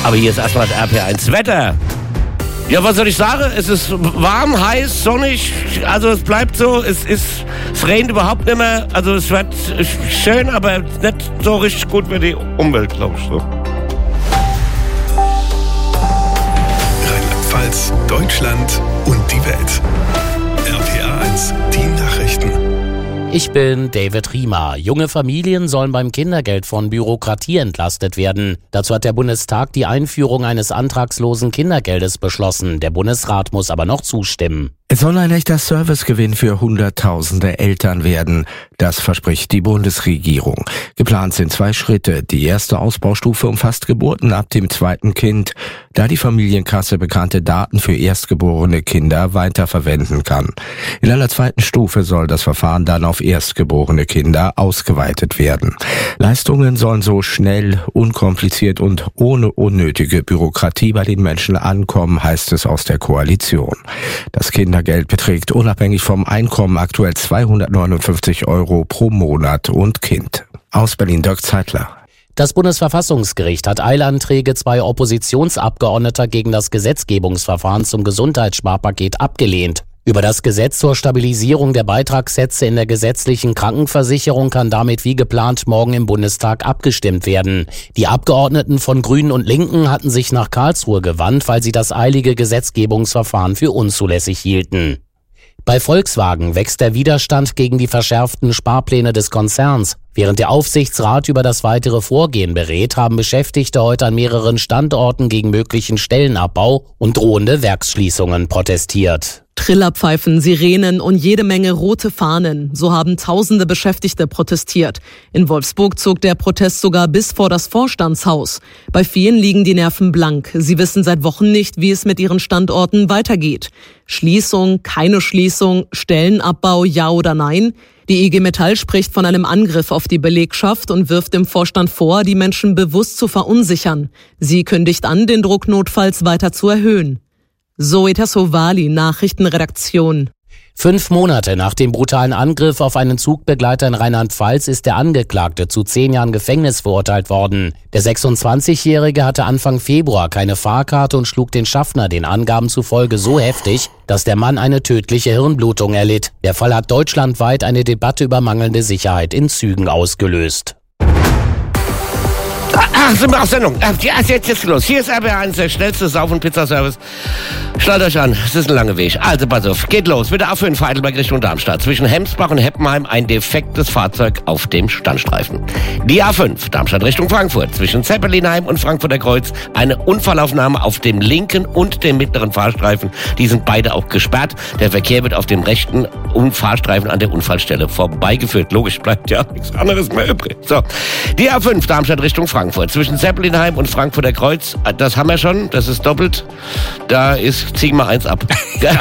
Aber hier ist erstmal das RPR1 Wetter. Ja, was soll ich sagen? Es ist warm, heiß, sonnig, also es bleibt so, es regnet überhaupt nicht mehr, also es wird schön, aber nicht so richtig gut für die Umwelt, glaube ich. So. Rheinland-Pfalz, Deutschland und die Welt. RPR1, die Nachrichten. Ich bin David Riemer. Junge Familien sollen beim Kindergeld von Bürokratie entlastet werden. Dazu hat der Bundestag die Einführung eines antragslosen Kindergeldes beschlossen. Der Bundesrat muss aber noch zustimmen. Es soll ein echter Servicegewinn für Hunderttausende Eltern werden. Das verspricht die Bundesregierung. Geplant sind 2 Schritte. Die erste Ausbaustufe umfasst Geburten ab dem 2. Kind, da die Familienkasse bekannte Daten für erstgeborene Kinder weiterverwenden kann. In einer 2. Stufe soll das Verfahren dann auf erstgeborene Kinder ausgeweitet werden. Leistungen sollen so schnell, unkompliziert und ohne unnötige Bürokratie bei den Menschen ankommen, heißt es aus der Koalition. Das Kindergeld beträgt unabhängig vom Einkommen aktuell 259 € pro Monat und Kind. Aus Berlin, Dirk Zeitler. Das Bundesverfassungsgericht hat Eilanträge 2 Oppositionsabgeordneter gegen das Gesetzgebungsverfahren zum Gesundheitssparpaket abgelehnt. Über das Gesetz zur Stabilisierung der Beitragssätze in der gesetzlichen Krankenversicherung kann damit wie geplant morgen im Bundestag abgestimmt werden. Die Abgeordneten von Grünen und Linken hatten sich nach Karlsruhe gewandt, weil sie das eilige Gesetzgebungsverfahren für unzulässig hielten. Bei Volkswagen wächst der Widerstand gegen die verschärften Sparpläne des Konzerns. Während der Aufsichtsrat über das weitere Vorgehen berät, haben Beschäftigte heute an mehreren Standorten gegen möglichen Stellenabbau und drohende Werksschließungen protestiert. Trillerpfeifen, Sirenen und jede Menge rote Fahnen. So haben tausende Beschäftigte protestiert. In Wolfsburg zog der Protest sogar bis vor das Vorstandshaus. Bei vielen liegen die Nerven blank. Sie wissen seit Wochen nicht, wie es mit ihren Standorten weitergeht. Schließung, keine Schließung, Stellenabbau, ja oder nein? Die IG Metall spricht von einem Angriff auf die Belegschaft und wirft dem Vorstand vor, die Menschen bewusst zu verunsichern. Sie kündigt an, den Druck notfalls weiter zu erhöhen. Zoe Tassovali, Nachrichtenredaktion. 5 Monate nach dem brutalen Angriff auf einen Zugbegleiter in Rheinland-Pfalz ist der Angeklagte zu 10 Jahren Gefängnis verurteilt worden. Der 26-Jährige hatte Anfang Februar keine Fahrkarte und schlug den Schaffner den Angaben zufolge so heftig, dass der Mann eine tödliche Hirnblutung erlitt. Der Fall hat deutschlandweit eine Debatte über mangelnde Sicherheit in Zügen ausgelöst. Ach, sind wir auf Sendung. Ja, jetzt ist los. Hier ist RBR1, der schnellste Sauf- und Pizzaservice. Schnallt euch an, es ist ein langer Weg. Also pass auf, geht los. Mit der A5 Heidelberg Richtung Darmstadt. Zwischen Hemsbach und Heppenheim ein defektes Fahrzeug auf dem Standstreifen. Die A5 Darmstadt Richtung Frankfurt. Zwischen Zeppelinheim und Frankfurter Kreuz eine Unfallaufnahme auf dem linken und dem mittleren Fahrstreifen. Die sind beide auch gesperrt. Der Verkehr wird auf dem rechten Fahrstreifen an der Unfallstelle vorbeigeführt. Logisch, bleibt ja nichts anderes mehr übrig. So, die A5 Darmstadt Richtung Frankfurt. Zwischen Zeppelinheim und Frankfurter Kreuz, das haben wir schon, das ist doppelt. Da ziehen wir 1 ab.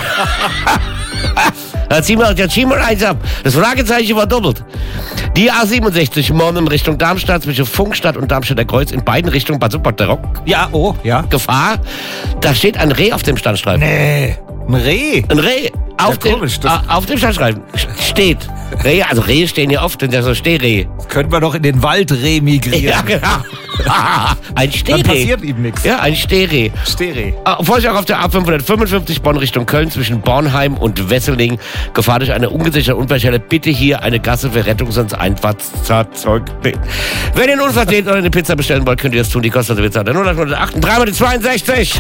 Da ziehen wir 1 ab. Das Fragezeichen war doppelt. Die A67 morgen Richtung Darmstadt zwischen Funkstadt und Darmstädter Kreuz in beiden Richtungen. Der Rock. Ja, oh, ja. Gefahr. Da steht ein Reh auf dem Standstreifen. Nee, ein Reh? Ein Reh. Auf dem Standstreifen steht. Rehe, also Rehe stehen ja oft, sind ja so Stehreh. Könnten wir doch in den Wald remigrieren. Ja, genau. Ein Stehreh. Dann passiert ihm nichts. Ja, ein Stehreh. Stehreh. Vorsicht auch auf der A555 Bonn Richtung Köln zwischen Bornheim und Wesseling. Gefahr durch eine ungesicherte Unfallstelle. Bitte hier eine Gasse für Rettungseinsatzfahrzeug. Wenn ihr einen Unfall seht oder eine Pizza bestellen wollt, könnt ihr das tun. Die kostet der 0808 362.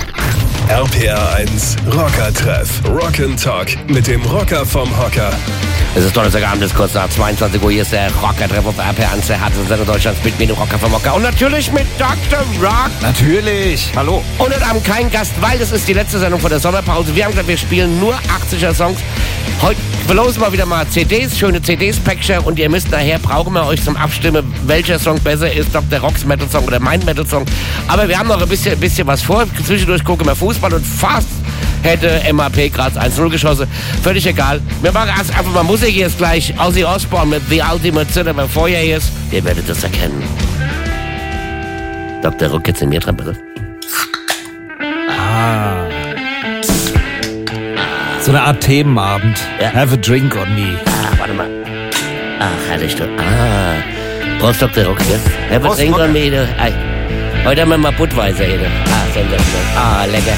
RPR1 Rocker-Treff. Rock'n'Talk mit dem Rocker vom Hocker. Es ist Donnerstagabend, es ist kurz nach 22 Uhr. Hier ist der Rocker-Treff auf RPR1, der härteste Sender Deutschlands mit mir, dem Rocker vom Hocker. Und natürlich mit Dr. Rock. Natürlich. Hallo. Und heute Abend kein Gast, weil das ist die letzte Sendung vor der Sommerpause. Wir haben gesagt, wir spielen nur 80er Songs. Heute verlosen wir wieder mal CDs, schöne CDs, Päckchen. Und ihr müsst nachher, brauchen wir euch zum Abstimmen, welcher Song besser ist, Dr. Rocks Metal Song oder mein Metal Song. Aber wir haben noch ein bisschen was vor. Zwischendurch gucken wir Fußball und fast hätte MAP Graz 1-0 geschossen. Völlig egal. Wir machen einfach mal Musik. Hier ist gleich Ozzy Osbourne mit The Ultimate Sin, aber vorher hier ist, ihr werdet das erkennen. Dr. Rock, jetzt in mir dran, bitte. So eine Art Themenabend. Ja. Have a drink on me. Warte mal. Ach, herrlich. Prost, Dr. Rock. Have a Prost, drink Rocker. on me. Heute haben wir mal Budweiser hier. Sensationell. Lecker.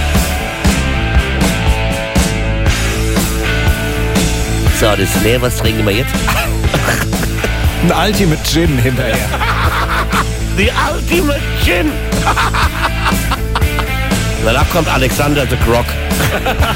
So, das ist leer. Was trinken wir jetzt? Ein Ultimate Gin hinterher. The Ultimate Gin. Danach kommt Alexander the Grog.